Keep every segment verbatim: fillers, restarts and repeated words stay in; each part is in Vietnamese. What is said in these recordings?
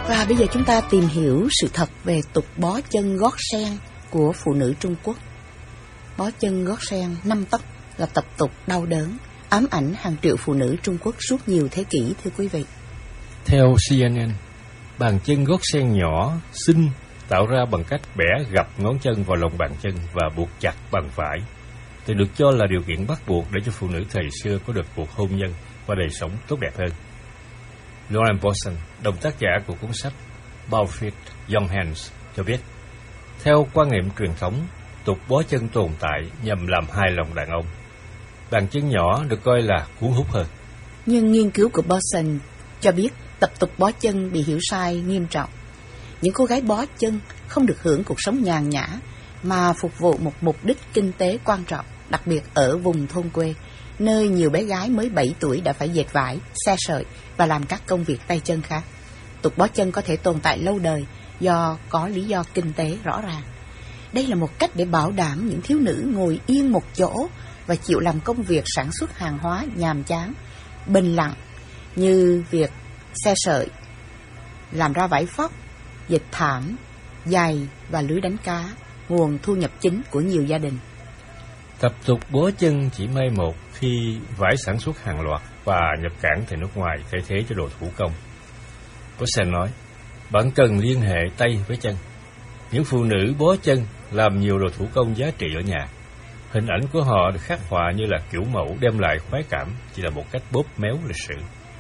Và bây giờ chúng ta tìm hiểu sự thật về tục bó chân gót sen của phụ nữ Trung Quốc. Bó chân gót sen năm tấc là tập tục đau đớn, ám ảnh hàng triệu phụ nữ Trung Quốc suốt nhiều thế kỷ, thưa quý vị. Theo xê en en, bàn chân gót sen nhỏ, xinh, tạo ra bằng cách bẻ gập ngón chân vào lòng bàn chân và buộc chặt bằng vải, thì được cho là điều kiện bắt buộc để cho phụ nữ thời xưa có được cuộc hôn nhân và đời sống tốt đẹp hơn. Lauren Boson, đồng tác giả của cuốn sách Bare Feet, Young Hands, cho biết, theo quan niệm truyền thống, tục bó chân tồn tại nhằm làm hài lòng đàn ông. Bàn chân nhỏ được coi là cuốn hút hơn. Nhưng nghiên cứu của Boson cho biết tập tục bó chân bị hiểu sai nghiêm trọng. Những cô gái bó chân không được hưởng cuộc sống nhàn nhã, mà phục vụ một mục đích kinh tế quan trọng, đặc biệt ở vùng thôn quê, nơi nhiều bé gái mới bảy tuổi đã phải dệt vải, xe sợi và làm các công việc tay chân khác. Tục bó chân có thể tồn tại lâu đời do có lý do kinh tế rõ ràng. Đây là một cách để bảo đảm những thiếu nữ ngồi yên một chỗ và chịu làm công việc sản xuất hàng hóa nhàm chán, bình lặng như việc xe sợi, làm ra vải vóc, dệt thảm, giày và lưới đánh cá, nguồn thu nhập chính của nhiều gia đình. Tập tục bó chân chỉ mai một khi vải sản xuất hàng loạt và nhập cảng từ nước ngoài thay thế cho đồ thủ công. Bosen nói, bạn cần liên hệ tay với chân. Những phụ nữ bó chân làm nhiều đồ thủ công giá trị ở nhà. Hình ảnh của họ được khắc họa như là kiểu mẫu đem lại khoái cảm, chỉ là một cách bóp méo lịch sử.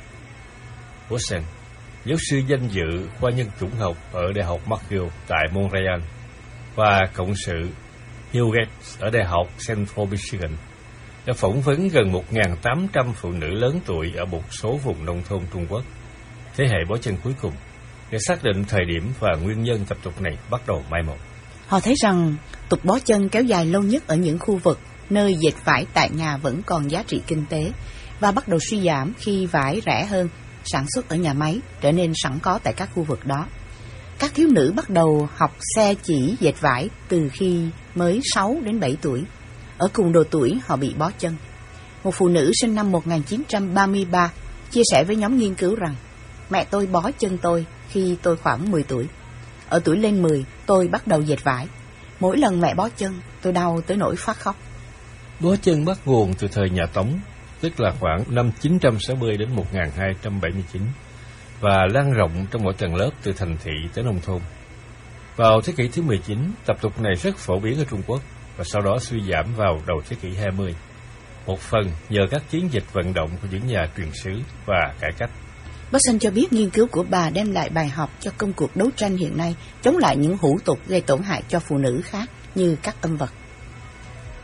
Bosen, giáo sư danh dự khoa nhân chủng học ở Đại học McGill tại Montreal và cộng sự Hugh Gates ở Đại học Central Michigan, đã phỏng vấn gần một nghìn tám trăm phụ nữ lớn tuổi ở một số vùng nông thôn Trung Quốc, thế hệ bó chân cuối cùng, để xác định thời điểm và nguyên nhân tập tục này bắt đầu mai một. Họ thấy rằng tục bó chân kéo dài lâu nhất ở những khu vực nơi dệt vải tại nhà vẫn còn giá trị kinh tế và bắt đầu suy giảm khi vải rẻ hơn, sản xuất ở nhà máy trở nên sẵn có tại các khu vực đó. Các thiếu nữ bắt đầu học xe chỉ dệt vải từ khi mới sáu đến bảy tuổi. Ở cùng độ tuổi họ bị bó chân. Một phụ nữ sinh năm một nghìn chín trăm ba mươi ba chia sẻ với nhóm nghiên cứu rằng mẹ tôi bó chân tôi khi tôi khoảng mười tuổi. Ở tuổi lên mười, tôi bắt đầu dệt vải. Mỗi lần mẹ bó chân, tôi đau tới nỗi phát khóc. Bó chân bắt nguồn từ thời nhà Tống, tức là khoảng năm chín trăm sáu mươi đến một nghìn hai trăm bảy mươi chín, và lan rộng trong mọi tầng lớp từ thành thị tới nông thôn. Vào thế kỷ thứ mười chín, tập tục này rất phổ biến ở Trung Quốc và sau đó suy giảm vào đầu thế kỷ hai mươi. Một phần nhờ các chiến dịch vận động của những nhà truyền xứ và cải cách. Boson cho biết nghiên cứu của bà đem lại bài học cho công cuộc đấu tranh hiện nay chống lại những hủ tục gây tổn hại cho phụ nữ khác như các âm vật.